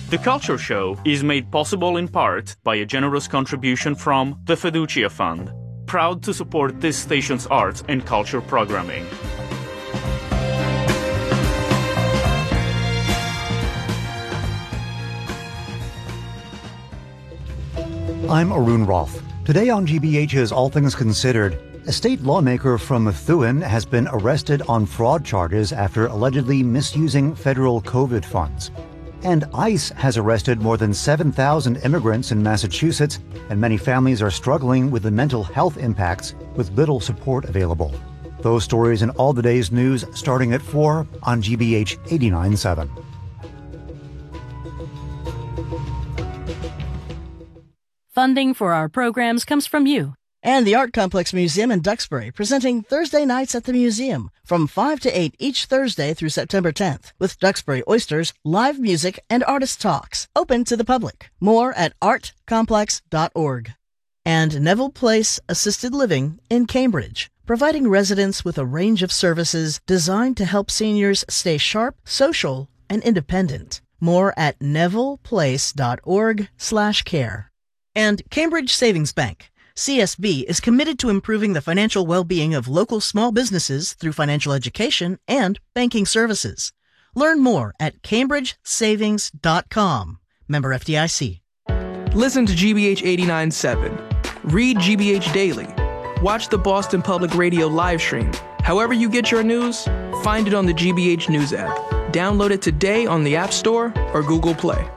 The Culture Show is made possible in part by a generous contribution from the Fiducia Fund, proud to support this station's arts and culture programming. I'm Arun Roth. Today on GBH's All Things Considered, a state lawmaker from Methuen has been arrested on fraud charges after allegedly misusing federal COVID funds. And ICE has arrested more than 7,000 immigrants in Massachusetts, and many families are struggling with the mental health impacts with little support available. Those stories and all the day's news starting at 4 on GBH 89.7. Funding for our programs comes from you. And the Art Complex Museum in Duxbury, presenting Thursday Nights at the Museum from 5 to 8 each Thursday through September 10th, with Duxbury Oysters, live music, and artist talks, open to the public. More at artcomplex.org. And Neville Place Assisted Living in Cambridge, providing residents with a range of services designed to help seniors stay sharp, social, and independent. More at nevilleplace.org/care. And Cambridge Savings Bank. CSB is committed to improving the financial well-being of local small businesses through financial education and banking services. Learn more at cambridgesavings.com. Member FDIC. Listen to GBH 89.7. Read GBH Daily. Watch the Boston Public Radio live stream. However you get your news, find it on the GBH News app. Download it today on the App Store or Google Play.